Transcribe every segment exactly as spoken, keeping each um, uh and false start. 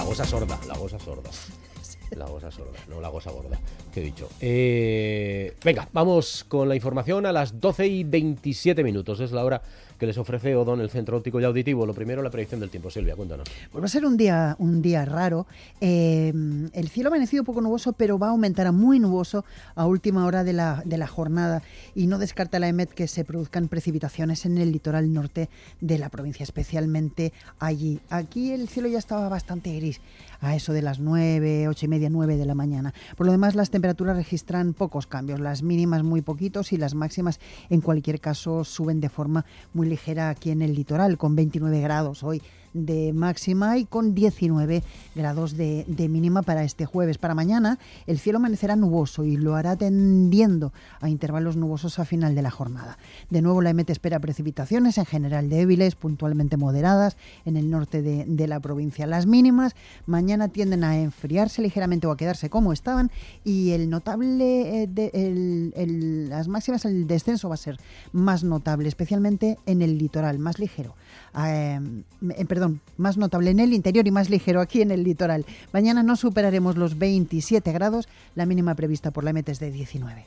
gosa sorda, la gosa sorda. La gosa sorda, no la gosa gorda, que he dicho. Eh, venga, vamos con la información a las doce y veintisiete minutos. Es la hora que les ofrece Odón, el Centro Óptico y Auditivo. Lo primero, la predicción del tiempo. Silvia, cuéntanos. Pues va a ser un día, un día raro. Eh, el cielo ha amanecido poco nuboso, pero va a aumentar a muy nuboso a última hora de la, de la jornada. Y no descarta la EMET que se produzcan precipitaciones en el litoral norte de la provincia, especialmente allí. Aquí el cielo ya estaba bastante gris, a eso de las nueve, ocho y media, nueve de la mañana. Por lo demás, las temperaturas registran pocos cambios, las mínimas muy poquitos y las máximas, en cualquier caso, suben de forma muy ligera aquí en el litoral, con veintinueve grados hoy de máxima y con diecinueve grados de, de mínima para este jueves. Para mañana el cielo amanecerá nuboso y lo hará tendiendo a intervalos nubosos a final de la jornada. De nuevo la EMET espera precipitaciones, en general débiles, puntualmente moderadas en el norte de, de la provincia. Las mínimas mañana tienden a enfriarse ligeramente o a quedarse como estaban, y el notable eh, de, el, el, las máximas, el descenso va a ser más notable, especialmente en el litoral, más ligero. Eh, eh, perdón, más notable en el interior y más ligero aquí en el litoral. Mañana no superaremos los veintisiete grados, la mínima prevista por la EMET es de diecinueve.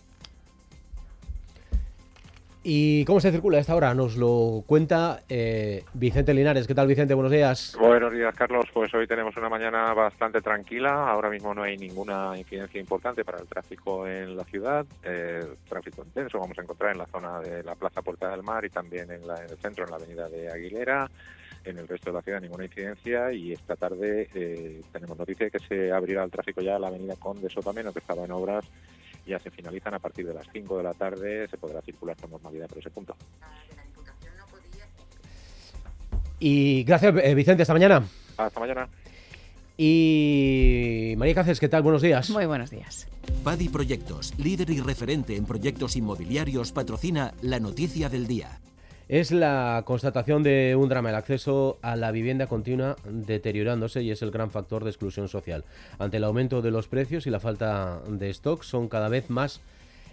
¿Y cómo se circula a esta hora? Nos lo cuenta eh, Vicente Linares. ¿Qué tal, Vicente? Buenos días. Buenos días, Carlos. Pues hoy tenemos una mañana bastante tranquila. Ahora mismo no hay ninguna incidencia importante para el tráfico en la ciudad. Eh, tráfico intenso vamos a encontrar en la zona de la Plaza Puerta del Mar y también en, la, en el centro, en la avenida de Aguilera. En el resto de la ciudad ninguna incidencia, y esta tarde eh, tenemos noticia de que se abrirá el tráfico ya a la avenida Conde Sotameno, que estaba en obras. Ya se finalizan a partir de las cinco de la tarde, se podrá circular con normalidad por ese punto. Y gracias, eh, Vicente, hasta mañana. Hasta mañana. Y María Cáceres, ¿qué tal? Buenos días. Muy buenos días. Padi Proyectos, líder y referente en proyectos inmobiliarios, patrocina la noticia del día. Es la constatación de un drama. El acceso a la vivienda continúa deteriorándose y es el gran factor de exclusión social. Ante el aumento de los precios y la falta de stock, son cada vez más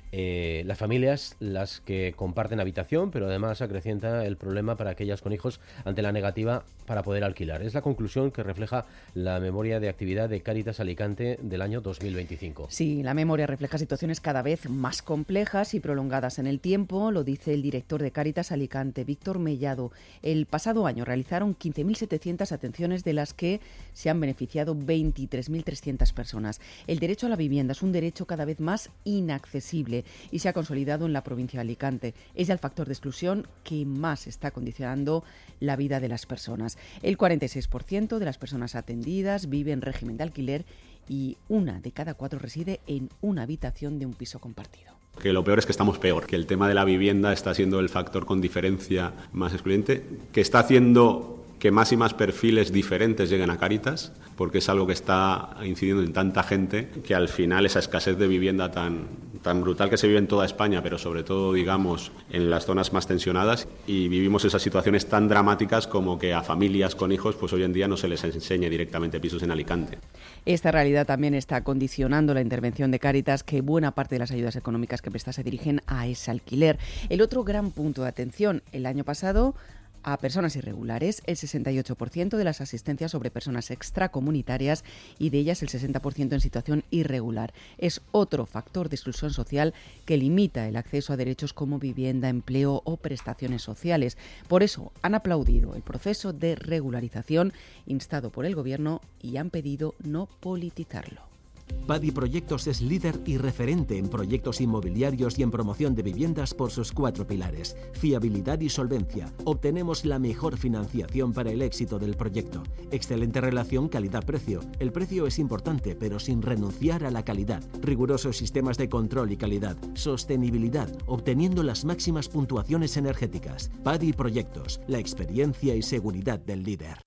eh, las familias las que comparten habitación, pero además acrecienta el problema para aquellas con hijos ante la negativa para poder alquilar. Es la conclusión que refleja la memoria de actividad de Cáritas Alicante del año dos mil veinticinco. Sí, la memoria refleja situaciones cada vez más complejas y prolongadas en el tiempo, lo dice el director de Cáritas Alicante, Víctor Mellado. El pasado año realizaron quince mil setecientas atenciones, de las que se han beneficiado veintitrés mil trescientas personas. El derecho a la vivienda es un derecho cada vez más inaccesible y se ha consolidado en la provincia de Alicante. Es ya el factor de exclusión que más está condicionando la vida de las personas. El cuarenta y seis por ciento de las personas atendidas vive en régimen de alquiler y una de cada cuatro reside en una habitación de un piso compartido. Que lo peor es que estamos peor, que el tema de la vivienda está siendo el factor con diferencia más excluyente, que está haciendo que más y más perfiles diferentes lleguen a Cáritas, porque es algo que está incidiendo en tanta gente que al final esa escasez de vivienda tan, tan brutal que se vive en toda España, pero sobre todo, digamos, en las zonas más tensionadas, y vivimos esas situaciones tan dramáticas como que a familias con hijos pues hoy en día no se les enseñe directamente pisos en Alicante. Esta realidad también está condicionando la intervención de Cáritas, que buena parte de las ayudas económicas que presta se dirigen a ese alquiler. El otro gran punto de atención, el año pasado, a personas irregulares, el sesenta y ocho por ciento de las asistencias sobre personas extracomunitarias y de ellas el sesenta por ciento en situación irregular. Es otro factor de exclusión social que limita el acceso a derechos como vivienda, empleo o prestaciones sociales. Por eso han aplaudido el proceso de regularización instado por el Gobierno y han pedido no politizarlo. Padi Proyectos es líder y referente en proyectos inmobiliarios y en promoción de viviendas por sus cuatro pilares: fiabilidad y solvencia. Obtenemos la mejor financiación para el éxito del proyecto. Excelente relación calidad-precio. El precio es importante, pero sin renunciar a la calidad. Rigurosos sistemas de control y calidad. Sostenibilidad, obteniendo las máximas puntuaciones energéticas. Padi Proyectos, la experiencia y seguridad del líder.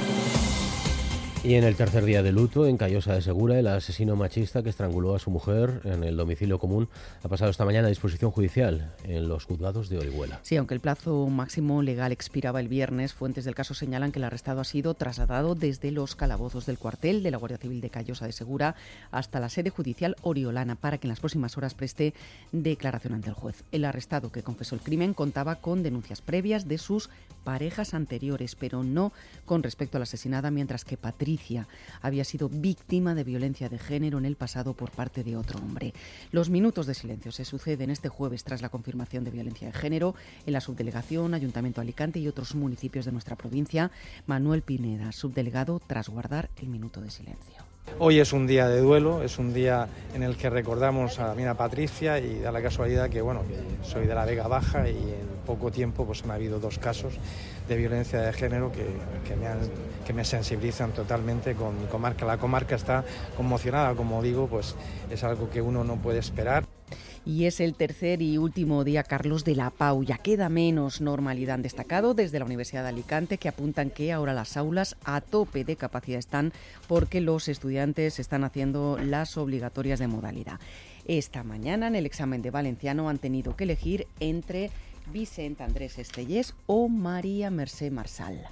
Y en el tercer día de luto, en Callosa de Segura, el asesino machista que estranguló a su mujer en el domicilio común ha pasado esta mañana a disposición judicial en los juzgados de Orihuela. Sí, aunque el plazo máximo legal expiraba el viernes, fuentes del caso señalan que el arrestado ha sido trasladado desde los calabozos del cuartel de la Guardia Civil de Callosa de Segura hasta la sede judicial oriolana para que en las próximas horas preste declaración ante el juez. El arrestado, que confesó el crimen, contaba con denuncias previas de sus parejas anteriores, pero no con respecto a la asesinada, mientras que Patricia Patricia había sido víctima de violencia de género en el pasado por parte de otro hombre. Los minutos de silencio se suceden este jueves tras la confirmación de violencia de género en la subdelegación, Ayuntamiento de Alicante y otros municipios de nuestra provincia. Manuel Pineda, subdelegado, tras guardar el minuto de silencio. Hoy es un día de duelo, es un día en el que recordamos a mi Patricia y da la casualidad que, bueno, que soy de la Vega Baja y en poco tiempo pues han habido dos casos de violencia de género que, que, me, han, que me sensibilizan totalmente con mi comarca. La comarca está conmocionada, como digo, pues es algo que uno no puede esperar. Y es el tercer y último día, Carlos, de la Pau. Ya queda menos normalidad. Han destacado desde la Universidad de Alicante, que apuntan que ahora las aulas a tope de capacidad están porque los estudiantes están haciendo las obligatorias de modalidad. Esta mañana en el examen de valenciano han tenido que elegir entre Vicent Andrés Estellés o María Mercè Marsal.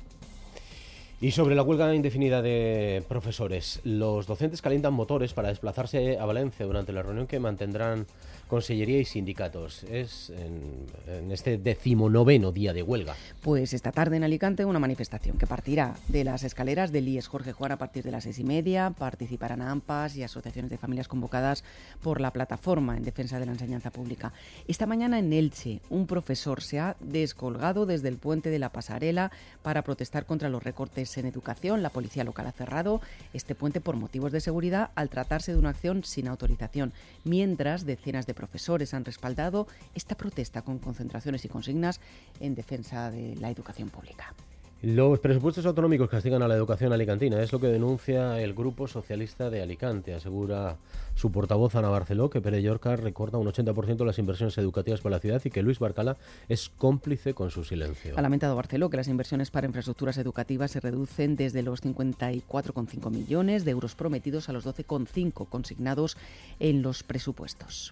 Y sobre la huelga indefinida de profesores, los docentes calientan motores para desplazarse a Valencia durante la reunión que mantendrán Consellería y sindicatos. Es en, en este decimonoveno día de huelga. Pues esta tarde en Alicante una manifestación que partirá de las escaleras del I E S Jorge Juan a partir de las seis y media. Participarán A M P A S y asociaciones de familias convocadas por la plataforma en defensa de la enseñanza pública. Esta mañana en Elche, un profesor se ha descolgado desde el puente de la Pasarela para protestar contra los recortes en educación. La policía local ha cerrado este puente por motivos de seguridad al tratarse de una acción sin autorización, mientras decenas de profesores han respaldado esta protesta con concentraciones y consignas en defensa de la educación pública. Los presupuestos autonómicos castigan a la educación alicantina, es lo que denuncia el Grupo Socialista de Alicante. Asegura su portavoz Ana Barceló que Pere Llorca recorta un ochenta por ciento de las inversiones educativas para la ciudad y que Luis Barcala es cómplice con su silencio. Ha lamentado Barceló que las inversiones para infraestructuras educativas se reducen desde los cincuenta y cuatro coma cinco millones de euros prometidos a los doce coma cinco consignados en los presupuestos.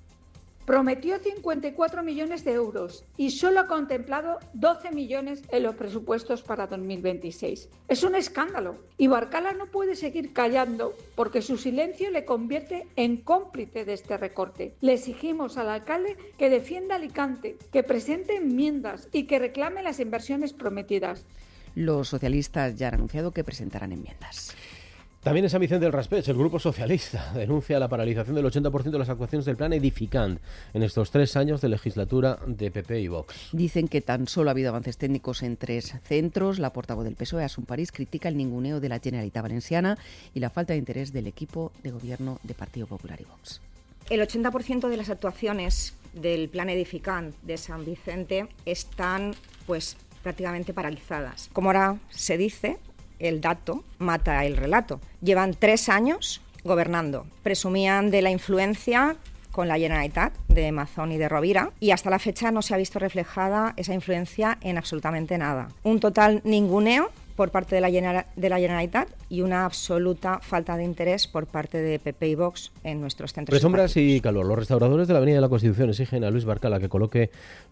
Prometió cincuenta y cuatro millones de euros y solo ha contemplado doce millones en los presupuestos para dos mil veintiséis. Es un escándalo y Barcala no puede seguir callando porque su silencio le convierte en cómplice de este recorte. Le exigimos al alcalde que defienda Alicante, que presente enmiendas y que reclame las inversiones prometidas. Los socialistas ya han anunciado que presentarán enmiendas. También en San Vicente del Raspeig, el Grupo Socialista denuncia la paralización del ochenta por ciento de las actuaciones del plan Edificant en estos tres años de legislatura de P P y Vox. Dicen que tan solo ha habido avances técnicos en tres centros. La portavoz del P S O E, Asun París, critica el ninguneo de la Generalitat Valenciana y la falta de interés del equipo de gobierno de Partido Popular y Vox. El ochenta por ciento de las actuaciones del plan Edificant de San Vicente están pues prácticamente paralizadas. Como ahora se dice, el dato mata el relato. Llevan tres años gobernando. Presumían de la influencia con la Generalitat de Mazón y de Rovira y hasta la fecha no se ha visto reflejada esa influencia en absolutamente nada. Un total ninguneo por parte de la, Genera- de la Generalitat y una absoluta falta de interés por parte de P P y Vox en nuestros centros. Sombras y calor. Los restauradores de la Avenida de la Constitución exigen a Luis Barcala que coloque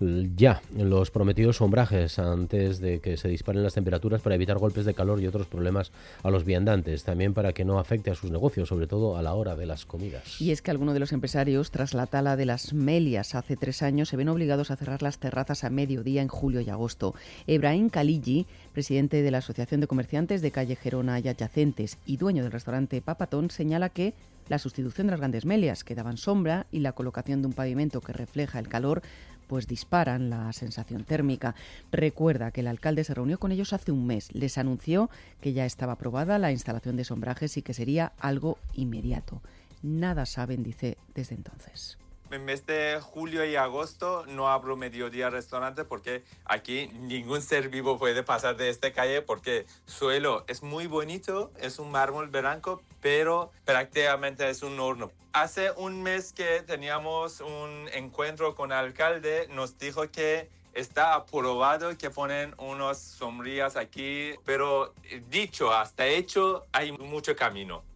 ya los prometidos sombrajes antes de que se disparen las temperaturas para evitar golpes de calor y otros problemas a los viandantes, también para que no afecte a sus negocios, sobre todo a la hora de las comidas. Y es que algunos de los empresarios, tras la tala de las melias hace tres años, se ven obligados a cerrar las terrazas a mediodía en julio y agosto. Ebrahim Khalilli, presidente de la Asociación de Comerciantes de Calle Gerona y adyacentes y dueño del restaurante Papatón, señala que la sustitución de las grandes melias que daban sombra y la colocación de un pavimento que refleja el calor pues disparan la sensación térmica. Recuerda que el alcalde se reunió con ellos hace un mes. Les anunció que ya estaba aprobada la instalación de sombrajes y que sería algo inmediato. Nada saben, dice, desde entonces. En mes de julio y agosto no abro mediodía restaurante porque aquí ningún ser vivo puede pasar de esta calle porque suelo es muy bonito, es un mármol blanco, pero prácticamente es un horno. Hace un mes que teníamos un encuentro con el alcalde, nos dijo que está aprobado que ponen unas sombrillas aquí, pero dicho hasta hecho hay mucho camino.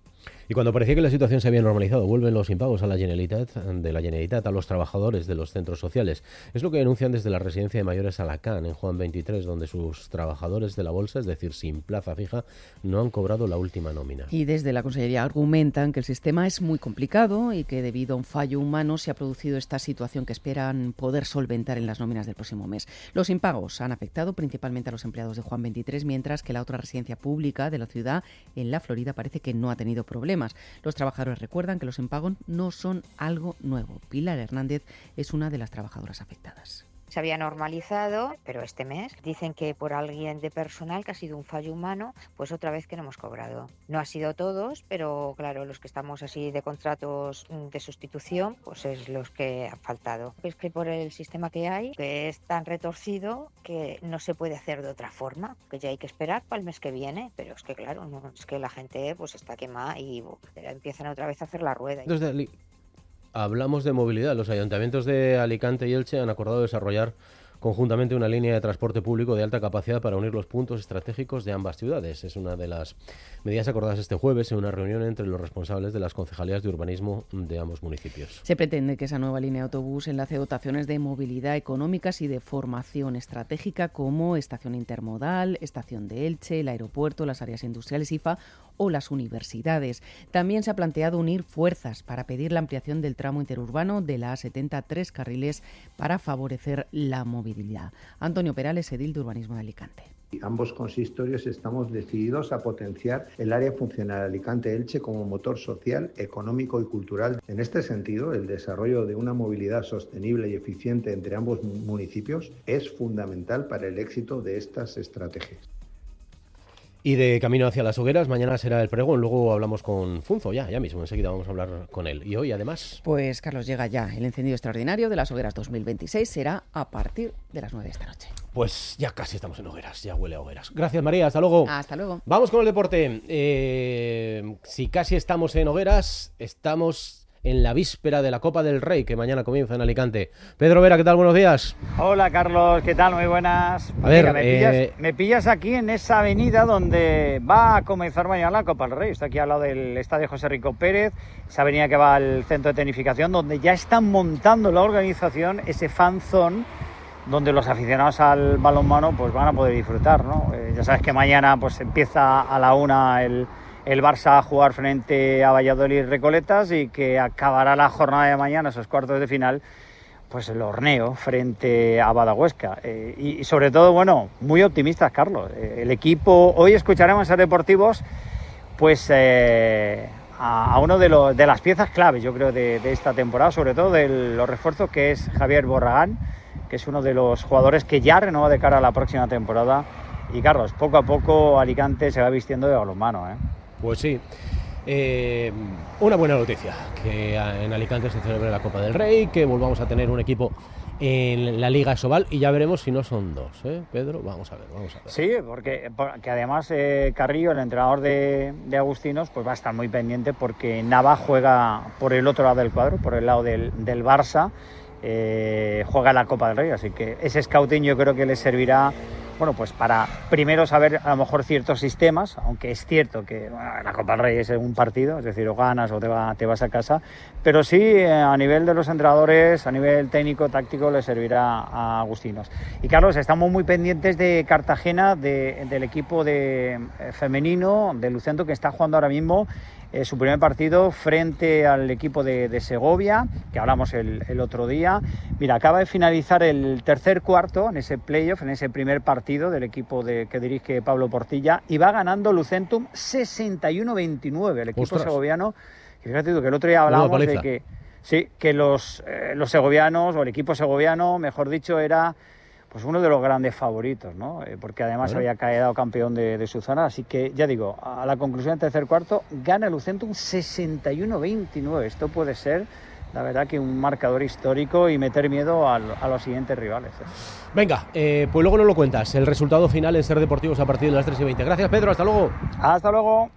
Y cuando parecía que la situación se había normalizado, vuelven los impagos a la Generalitat, de la Generalitat a los trabajadores de los centros sociales. Es lo que denuncian desde la residencia de mayores Alacant, en Juan veintitrés, donde sus trabajadores de la bolsa, es decir, sin plaza fija, no han cobrado la última nómina. Y desde la Consellería argumentan que el sistema es muy complicado y que debido a un fallo humano se ha producido esta situación que esperan poder solventar en las nóminas del próximo mes. Los impagos han afectado principalmente a los empleados de Juan veintitrés, mientras que la otra residencia pública de la ciudad, en La Florida, parece que no ha tenido problemas. Los trabajadores recuerdan que los impagos no son algo nuevo. Pilar Hernández es una de las trabajadoras afectadas. Se había normalizado, pero este mes dicen que por alguien de personal que ha sido un fallo humano, pues otra vez que no hemos cobrado. No ha sido todos, pero claro, los que estamos así de contratos de sustitución, pues es los que han faltado. Es que por el sistema que hay, que es tan retorcido que no se puede hacer de otra forma, que ya hay que esperar para el mes que viene, pero es que claro, no, es que la gente pues está quemada y bueno, empiezan otra vez a hacer la rueda. Desde Hablamos de movilidad. Los ayuntamientos de Alicante y Elche han acordado desarrollar conjuntamente una línea de transporte público de alta capacidad para unir los puntos estratégicos de ambas ciudades. Es una de las medidas acordadas este jueves en una reunión entre los responsables de las concejalías de urbanismo de ambos municipios. Se pretende que esa nueva línea de autobús enlace dotaciones de movilidad económicas y de formación estratégica como estación intermodal, estación de Elche, el aeropuerto, las áreas industriales I F A o las universidades. También se ha planteado unir fuerzas para pedir la ampliación del tramo interurbano de la A setenta a tres carriles para favorecer la movilidad. Antonio Perales, edil de Urbanismo de Alicante. Ambos consistorios estamos decididos a potenciar el área funcional Alicante-Elche como motor social, económico y cultural. En este sentido, el desarrollo de una movilidad sostenible y eficiente entre ambos municipios es fundamental para el éxito de estas estrategias. Y de camino hacia las hogueras, mañana será el pregón, luego hablamos con Funzo, ya, ya mismo, enseguida vamos a hablar con él. Y hoy, además... Pues, Carlos, llega ya el encendido extraordinario de las hogueras dos mil veintiséis, será a partir de las nueve de esta noche. Pues ya casi estamos en hogueras, ya huele a hogueras. Gracias, María, hasta luego. Hasta luego. Vamos con el deporte. Eh, si casi estamos en hogueras, estamos... en la víspera de la Copa del Rey, que mañana comienza en Alicante. Pedro Vera, ¿qué tal? Buenos días. Hola, Carlos, ¿qué tal? Muy buenas. A ver, Mira, me, eh... pillas, me pillas aquí en esa avenida donde va a comenzar mañana la Copa del Rey. Estoy aquí al lado del Estadio José Rico Pérez, esa avenida que va al centro de tecnificación, donde ya están montando la organización ese fan zone, donde los aficionados al balonmano pues van a poder disfrutar, ¿no? Eh, ya sabes que mañana pues empieza a la una el... el Barça a jugar frente a Valladolid Recoletas y que acabará la jornada de mañana, esos cuartos de final, pues el horneo frente a Badahuesca. Eh, y, y sobre todo, bueno, muy optimistas, Carlos. Eh, el equipo, hoy escucharemos en Ser Deportivos, pues eh, a, a uno de, los, de las piezas claves, yo creo, de, de esta temporada, sobre todo de los refuerzos, que es Javier Borragán, que es uno de los jugadores que ya renueva de cara a la próxima temporada. Y Carlos, poco a poco Alicante se va vistiendo de balonmano, ¿eh? Pues sí, eh, una buena noticia, que en Alicante se celebre la Copa del Rey, que volvamos a tener un equipo en la Liga Sobal y ya veremos si no son dos, ¿eh, Pedro? Vamos a ver, vamos a ver. Sí, porque, porque además eh, Carrillo, el entrenador de, de Agustinos, pues va a estar muy pendiente porque Nava juega por el otro lado del cuadro, por el lado del, del Barça, eh, juega la Copa del Rey, así que ese scouting yo creo que le servirá, bueno, pues para primero saber a lo mejor ciertos sistemas, aunque es cierto que bueno, la Copa del Rey es un partido, es decir, o ganas o te, va, te vas a casa, pero sí eh, a nivel de los entrenadores, a nivel técnico, táctico, le servirá a Agustinos. Y Carlos, estamos muy pendientes de Cartagena, de, del equipo de, eh, femenino de Lucento, que está jugando ahora mismo eh, su primer partido frente al equipo de, de Segovia, que hablamos el, el otro día. Mira, acaba de finalizar el tercer cuarto en ese playoff, en ese primer partido del equipo de, que dirige Pablo Portilla, y va ganando Lucentum sesenta y uno veintinueve, el equipo Ostras. segoviano. Y fíjate tú que el otro día hablábamos de que, sí, que los, eh, los segovianos, o el equipo segoviano, mejor dicho, era pues uno de los grandes favoritos, ¿no? Eh, porque además bueno. había quedado campeón de, de su zona, así que ya digo, a la conclusión del tercer cuarto, gana Lucentum sesenta y uno veintinueve. Esto puede ser, la verdad, que un marcador histórico y meter miedo a, a los siguientes rivales, ¿eh? Venga, eh, pues luego nos lo cuentas, el resultado final en Ser Deportivos a partir de las tres y veinte. Gracias, Pedro, hasta luego. Hasta luego.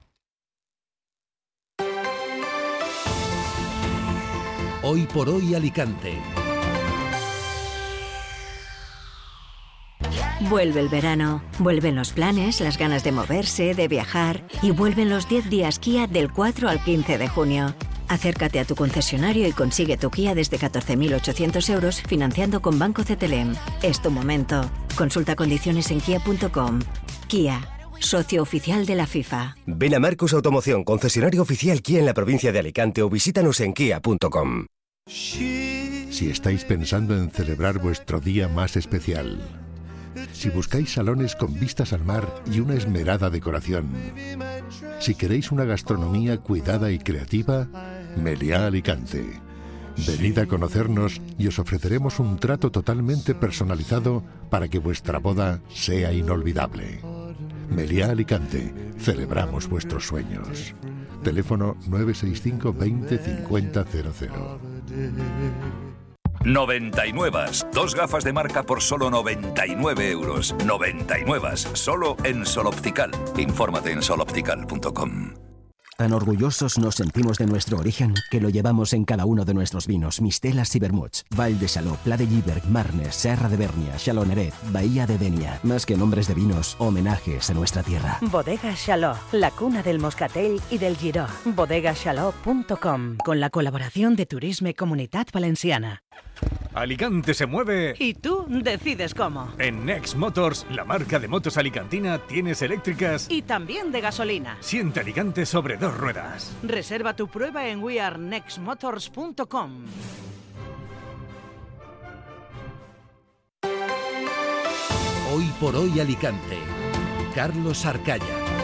Hoy por hoy Alicante. Vuelve el verano, vuelven los planes, las ganas de moverse, de viajar y vuelven los diez días Kia del cuatro al quince de junio. Acércate a tu concesionario y consigue tu Kia desde catorce mil ochocientos euros financiando con Banco C T L M. Es tu momento. Consulta condiciones en kia punto com. Kia, socio oficial de la FIFA. Ven a Marcos Automoción, concesionario oficial Kia en la provincia de Alicante o visítanos en kia punto com. Si estáis pensando en celebrar vuestro día más especial, si buscáis salones con vistas al mar y una esmerada decoración, si queréis una gastronomía cuidada y creativa, Meliá Alicante. Venid a conocernos y os ofreceremos un trato totalmente personalizado para que vuestra boda sea inolvidable. Meliá Alicante, celebramos vuestros sueños. Teléfono nueve seis cinco veinte cincuenta cero cero. noventa y nueve. Dos gafas de marca por solo noventa y nueve euros. noventa y nueve. Solo en Sol Optical. Infórmate en sol optical punto com. Tan orgullosos nos sentimos de nuestro origen que lo llevamos en cada uno de nuestros vinos, mistelas y vermuts. Val de Chaló, Pla de Lliberg, Marnes, Serra de Bernia, Chaloneret, Bahía de Denia. Más que nombres de vinos, homenajes a nuestra tierra. Bodega Chaló, la cuna del moscatel y del giró. bodega chaló punto com, con la colaboración de Turisme Comunitat Valenciana. Alicante se mueve. Y tú decides cómo. En Next Motors, la marca de motos alicantina, tienes eléctricas y también de gasolina. Siente Alicante sobre dos ruedas. Reserva tu prueba en we are next motors punto com. Hoy por hoy Alicante. Carlos Arcaya.